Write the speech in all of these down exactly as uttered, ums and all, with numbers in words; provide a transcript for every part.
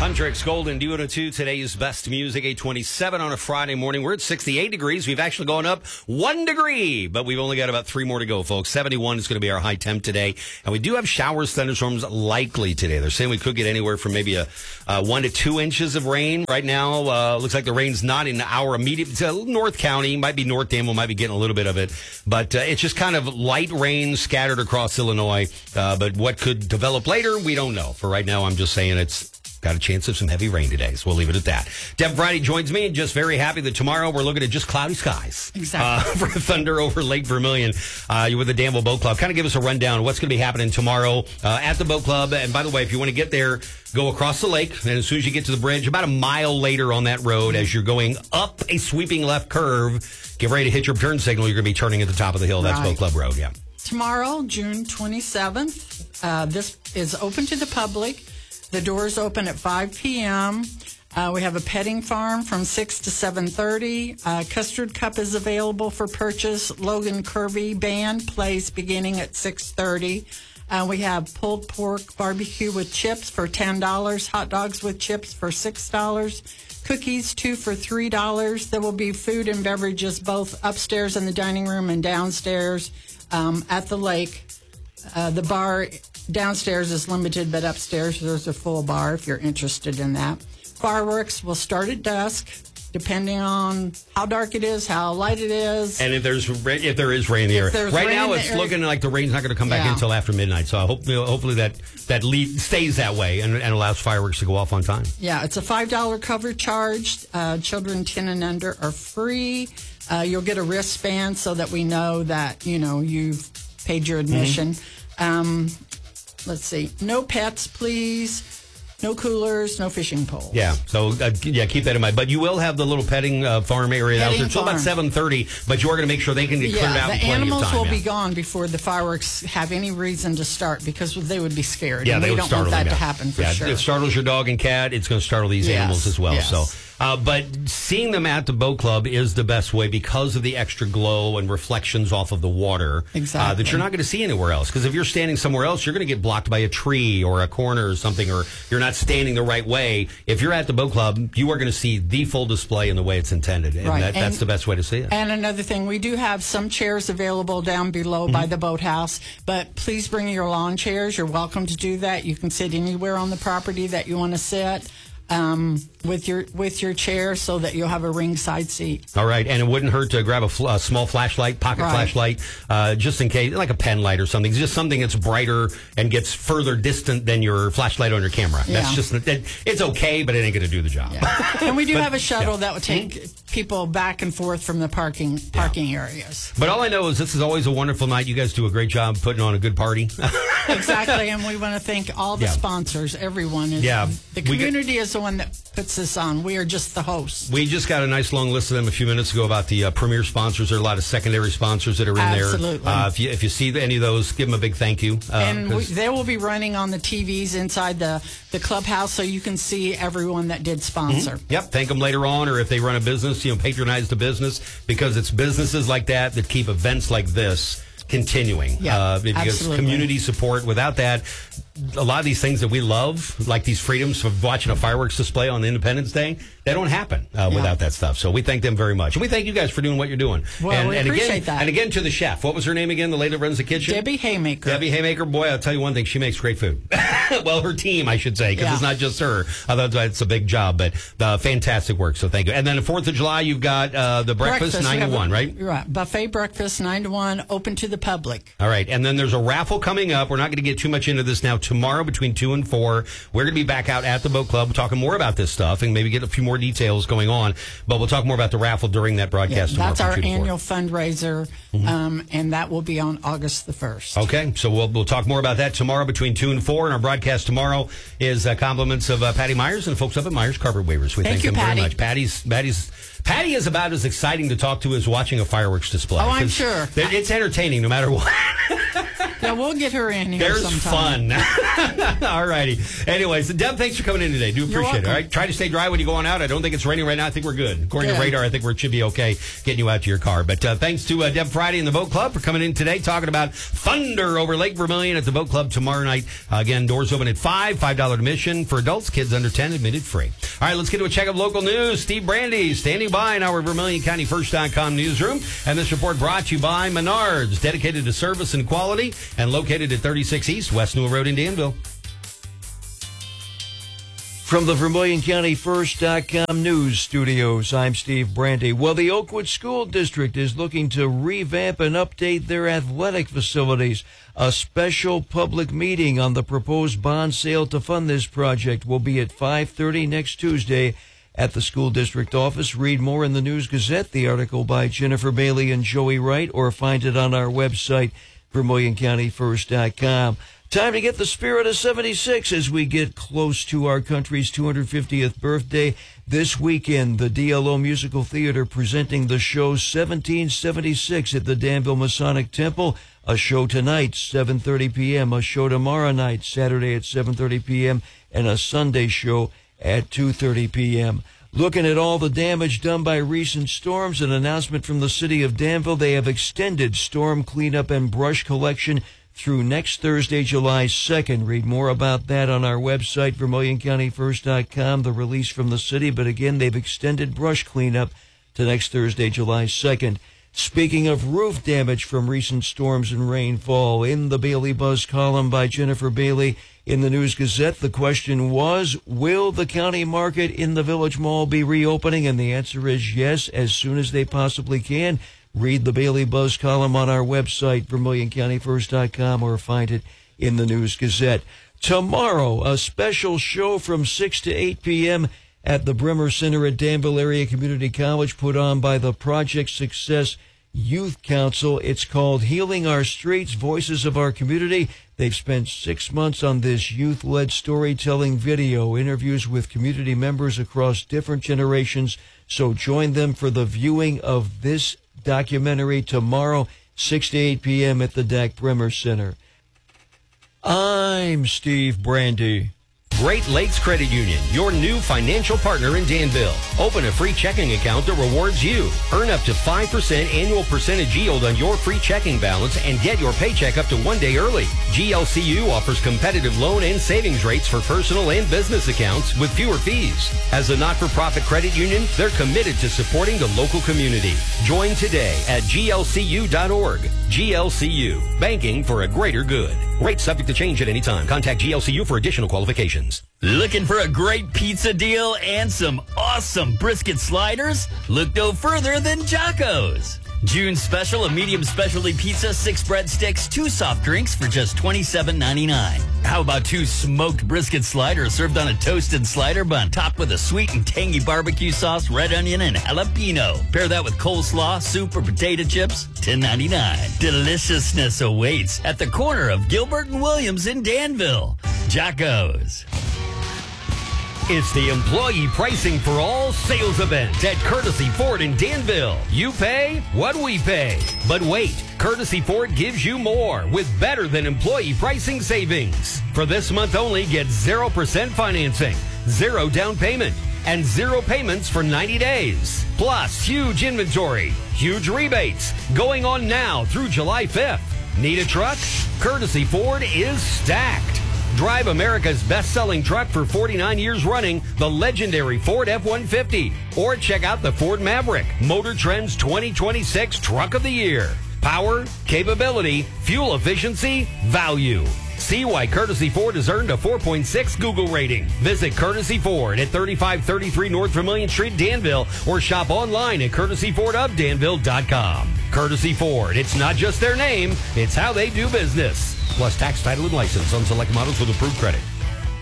Huntrix Golden Duo to two, today's best music, eight twenty-seven on a Friday morning. We're at sixty-eight degrees. We've actually gone up one degree, but we've only got about three more to go, folks. seventy-one is going to be our high temp today. And we do have showers, thunderstorms likely today. They're saying we could get anywhere from maybe a uh, one to two inches of rain. Right now, uh, looks like the rain's not in our immediate, uh, North County, might be North Danville, might be getting a little bit of it. But uh, it's just kind of light rain scattered across Illinois. Uh, but what could develop later, we don't know. For right now, I'm just saying it's got a chance of some heavy rain today, so we'll leave it at that. Deb Friday joins me, and just very happy that tomorrow we're looking at just cloudy skies. Exactly. Uh, for Thunder over Lake Vermilion. Uh, you're with the Danville Boat Club. Kind of give us a rundown of what's going to be happening tomorrow uh, at the Boat Club. And by the way, if you want to get there, go across the lake, and as soon as you get to the bridge, about a mile later on that road, as you're going up a sweeping left curve, get ready to hit your turn signal. You're going to be turning at the top of the hill. That's Right. Boat Club Road, yeah. Tomorrow, June twenty-seventh, uh, this is open to the public. The doors open at five p.m. Uh, we have a petting farm from six to seven thirty. Uh, Custard Cup is available for purchase. Logan Kirby Band plays beginning at six thirty. Uh, we have pulled pork barbecue with chips for ten dollars. Hot dogs with chips for six dollars. Cookies, two for three dollars. There will be food and beverages both upstairs in the dining room and downstairs um, at the lake. Uh, the bar downstairs is limited, but upstairs there's a full bar if you're interested in that. Fireworks will start at dusk, depending on how dark it is, how light it is. And if there's if there is rain in the If area, there's right rain now in the it's area- looking like the rain's not going to come back Yeah. in until after midnight. So I hope you know, hopefully that that lead stays that way and, and allows fireworks to go off on time. Yeah, it's a five dollars cover charge. Uh, children ten and under are free. Uh, you'll get a wristband so that we know that, you know, you've paid your admission. Mm-hmm. Um, let's see. No pets, please. No coolers, no fishing poles. Yeah, so uh, yeah, keep that in mind. But you will have the little petting uh, farm area out Petting there until about farm. seven thirty. But you are going to make sure they can get cleared Yeah, out the in plenty of animals time. will yeah. be gone before the fireworks have any reason to start because they would be scared. Yeah, and they we would don't startle want that them, to yeah. happen for yeah, sure. It startles your dog and cat. It's going to startle these Yes, animals as well. yes. So, uh, but seeing them at the boat club is the best way because of the extra glow and reflections off of the water. Uh, Exactly. that you're not going to see anywhere else. Because if you're standing somewhere else, you're going to get blocked by a tree or a corner or something, or you're not standing the right way. If you're at the boat club, you are going to see the full display in the way it's intended, and, Right. that, that's And- the best way to see it. And another thing, we do have some chairs available down below Mm-hmm. by the boathouse, but please bring your lawn chairs. You're welcome to do that. You can sit anywhere on the property that you want to sit um, with your with your chair so that you'll have a ringside seat. All right, and it wouldn't hurt to grab a, fl- a small flashlight, pocket Right. flashlight, uh, just in case, like a pen light or something. Just something that's brighter and gets further distant than your flashlight on your camera. That's Yeah. just it, it's okay, but it ain't going to do the job. Yeah. And we do But- have a shuttle yeah. that will take people back and forth from the parking parking areas. But all I know is this is always a wonderful night. You guys do a great job putting on a good party. Exactly, and we want to thank all the Yeah. sponsors. Everyone is Yeah. the We get- community is the one that puts this on. We are just the hosts. We just got a nice long list of them a few minutes ago about the uh, premier sponsors. There are a lot of secondary sponsors that are in Absolutely. there. Uh, if you if you see any of those, give them a big thank you. Uh, And we, 'cause- they will be running on the T Vs inside the, the clubhouse so you can see everyone that did sponsor. Yep, thank them later on, or if they run a business, you know, patronize the business, because it's businesses like that that keep events like this continuing. Yeah, uh, because absolutely. community support, without that, a lot of these things that we love, like these freedoms of watching a fireworks display on Independence Day, they don't happen uh, Yeah. without that stuff. So we thank them very much. And we thank you guys for doing what you're doing. Well, and, we and appreciate again, that. And again, to the chef. What was her name again, the lady that runs the kitchen? Debbie Haymaker. Debbie Haymaker, boy, I'll tell you one thing, she makes great food. Well, her team, I should say, because Yeah. it's not just her. Although it's a big job, but uh, fantastic work, so thank you. And then the fourth of July, you've got uh, the breakfast, We nine to have a- one, right? Right. Buffet breakfast, nine to one, open to the public. All right, and then there's a raffle coming up. We're not going to get too much into this now. Tomorrow between two and four, we're going to be back out at the boat club talking more about this stuff and maybe get a few more details going on. But we'll talk more about the raffle during that Yeah, broadcast tomorrow. that's from our two to four. annual fundraiser, um, and that will be on August the first. Okay, so we'll we'll talk more about that tomorrow between two and four. And our broadcast tomorrow is uh, compliments of uh, Patty Myers and folks up at Myers Carpet Waivers. We Thank thank you, them Patty. very much. Patty's Patty's Patty is about as exciting to talk to as watching a fireworks display. Oh, I'm 'Cause sure. It's entertaining no matter what. Yeah, we'll get her in here There's sometime. fun. All righty. Anyways, Deb, thanks for coming in today. Do appreciate it. All right, try to stay dry when you go on out. I don't think it's raining right now. I think we're good. According good. to radar, I think we should be okay getting you out to your car. But uh, thanks to uh, Deb Friday and the Boat Club for coming in today, talking about thunder over Lake Vermilion at the Boat Club tomorrow night. Uh, again, doors open at five, five dollars admission for adults, kids under ten, admitted free. All right, let's get to a check of local news. Steve Brandy standing by in our Vermilion County First dot com newsroom. And this report brought to you by Menards, dedicated to service and quality, and located at thirty-six East West Newell Road in Danville. From the Vermilion County First dot com news studios, I'm Steve Brandy. Well, the Oakwood School District is looking to revamp and update their athletic facilities. A special public meeting on the proposed bond sale to fund this project will be at five thirty next Tuesday at the school district office. Read more in the News Gazette, the article by Jennifer Bailey and Joey Wright, or find it on our website, Vermilion County First dot com. Time to get the spirit of seventy-six as we get close to our country's two hundred fiftieth birthday. This weekend, the D L O Musical Theater presenting the show seventeen seventy-six at the Danville Masonic Temple. A show tonight, seven thirty p.m., a show tomorrow night, Saturday at seven thirty p.m., and a Sunday show at two thirty p.m. Looking at all the damage done by recent storms, an announcement from the city of Danville. They have extended storm cleanup and brush collection through next Thursday, July second. Read more about that on our website, Vermilion County First dot com, the release from the city. But again, they've extended brush cleanup to next Thursday, July second. Speaking of roof damage from recent storms and rainfall, in the Bailey Buzz column by Jennifer Bailey in the News Gazette, the question was, will the county market in the Village Mall be reopening? And the answer is yes, as soon as they possibly can. Read the Bailey Buzz column on our website, Vermilion County First dot com, or find it in the News Gazette. Tomorrow, a special show from six to eight p.m. at the Bremer Center at Danville Area Community College, put on by the Project Success Youth Council. It's called Healing Our Streets, Voices of Our Community. They've spent six months on this youth-led storytelling video, interviews with community members across different generations. So join them for the viewing of this documentary tomorrow, six to eight p.m. at the D A C Bremer Center. I'm Steve Brandy. Great Lakes Credit Union, your new financial partner in Danville. Open a free checking account that rewards you. Earn up to five percent annual percentage yield on your free checking balance and get your paycheck up to one day early. G L C U offers competitive loan and savings rates for personal and business accounts with fewer fees. As a not-for-profit credit union, they're committed to supporting the local community. Join today at G L C U dot org. G L C U, banking for a greater good. Rates subject to change at any time. Contact G L C U for additional qualifications. Looking for a great pizza deal and some awesome brisket sliders? Look no further than Jocko's. June special, a medium specialty pizza, six breadsticks, two soft drinks for just twenty-seven ninety-nine. How about two smoked brisket sliders served on a toasted slider bun, topped with a sweet and tangy barbecue sauce, red onion, and jalapeno. Pair that with coleslaw, soup, or potato chips, ten ninety-nine. Deliciousness awaits at the corner of Gilbert and Williams in Danville. Jocko's. It's the employee pricing for all sales event at Courtesy Ford in Danville. You pay what we pay. But wait, Courtesy Ford gives you more with better than employee pricing savings. For this month only, get zero percent financing, zero down payment, and zero payments for ninety days. Plus, huge inventory, huge rebates going on now through July fifth. Need a truck? Courtesy Ford is stacked. Drive America's best-selling truck for forty-nine years running, the legendary Ford F one fifty. Or check out the Ford Maverick, Motor Trend's twenty twenty-six Truck of the Year. Power, capability, fuel efficiency, value. See why Courtesy Ford has earned a four point six Google rating. Visit Courtesy Ford at thirty-five thirty-three North Vermilion Street, Danville, or shop online at courtesy ford of danville dot com. Courtesy Ford, it's not just their name, it's how they do business. Plus tax, title, and license on select models with approved credit.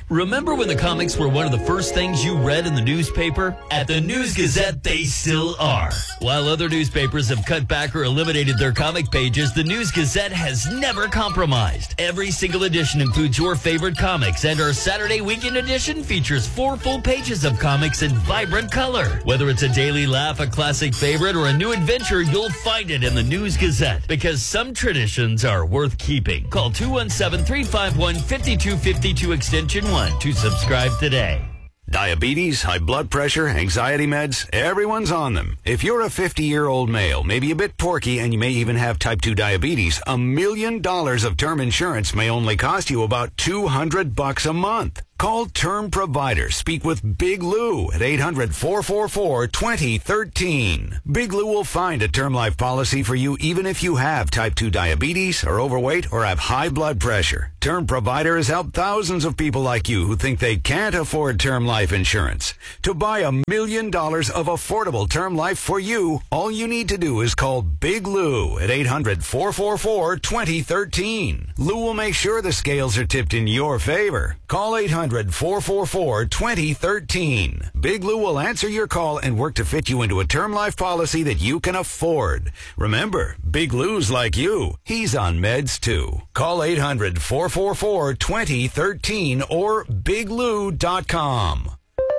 Remember when the comics were one of the first things you read in the newspaper? At the News Gazette, they still are. While other newspapers have cut back or eliminated their comic pages, the News Gazette has never compromised. Every single edition includes your favorite comics, and our Saturday weekend edition features four full pages of comics in vibrant color. Whether it's a daily laugh, a classic favorite, or a new adventure, you'll find it in the News Gazette. Because some traditions are worth keeping. Call two one seven, three five one, five two five two extension one to subscribe today. Diabetes, high blood pressure, anxiety meds, everyone's on them. If you're a fifty-year-old male, maybe a bit porky, and you may even have type two diabetes, a million dollars of term insurance may only cost you about two hundred bucks a month. Call Term Provider. Speak with Big Lou at eight hundred, four four four, two zero one three. Big Lou will find a term life policy for you even if you have type two diabetes, are overweight, or have high blood pressure. Term Provider has helped thousands of people like you who think they can't afford term life insurance. To buy a million dollars of affordable term life for you, all you need to do is call Big Lou at eight hundred, four four four, two zero one three. Lou will make sure the scales are tipped in your favor. Call eight hundred, four four four, two zero one three. Big Lou will answer your call and work to fit you into a term life policy that you can afford. Remember, Big Lou's like you. He's on meds too. Call eight hundred, four four four, two zero one three or big lou dot com.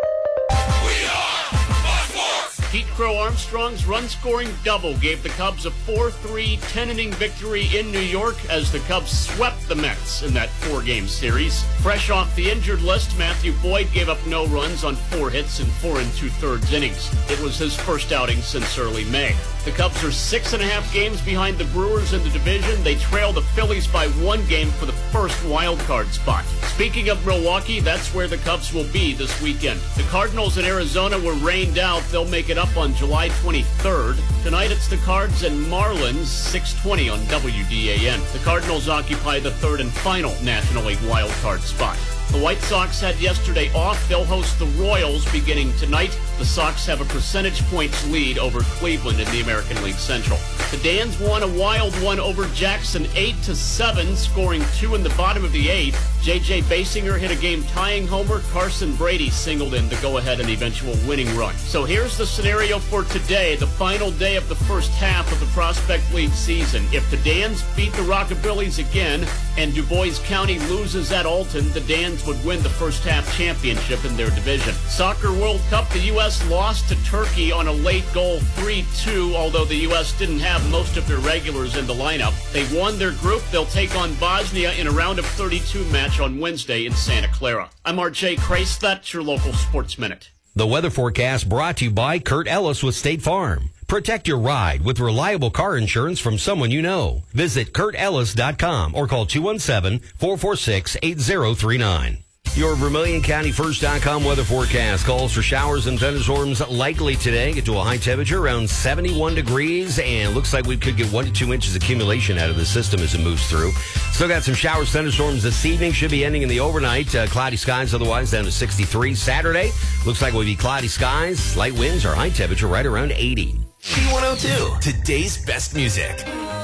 Pete Crow Armstrong's run-scoring double gave the Cubs a four three, ten-inning victory in New York as the Cubs swept the Mets in that four-game series. Fresh off the injured list, Matthew Boyd gave up no runs on four hits in four and two-thirds innings. It was his first outing since early May. The Cubs are six and a half games behind the Brewers in the division. They trail the Phillies by one game for the first wild card spot. Speaking of Milwaukee, that's where the Cubs will be this weekend. The Cardinals in Arizona were rained out. They'll make it up on July twenty-third. Tonight it's the Cards and Marlins, six twenty on W D A N. The Cardinals occupy the third and final National League wild card spot. The White Sox had yesterday off. They'll host the Royals beginning tonight. The Sox have a percentage points lead over Cleveland in the American League Central. The Dans won a wild one over Jackson, eight to seven, scoring two in the bottom of the eighth. J J Basinger hit a game-tying homer. Carson Brady singled in the go-ahead and eventual winning run. So here's the scenario for today, the final day of the first half of the Prospect League season. If the Dans beat the Rockabillys again and Du Bois County loses at Alton, the Dans would win the first half championship in their division. Soccer World Cup, the U S lost to Turkey on a late goal three two, although the U S didn't have most of their regulars in the lineup. They won their group. They'll take on Bosnia in a round of thirty-two match on Wednesday in Santa Clara. I'm R J Crace. That's your local Sports Minute. The weather forecast brought to you by Kurt Ellis with State Farm. Protect your ride with reliable car insurance from someone you know. Visit kurt ellis dot com or call two one seven, four four six, eight zero three nine. Your Vermilion County First dot com weather forecast calls for showers and thunderstorms likely today. Get to a high temperature around seventy-one degrees, and looks like we could get one to two inches accumulation out of the system as it moves through. Still got some showers, thunderstorms this evening. Should be ending in the overnight. Uh, cloudy skies otherwise down to sixty-three. Saturday looks like it will be cloudy skies, light winds, our high temperature right around eighty. P one oh two, today's best music.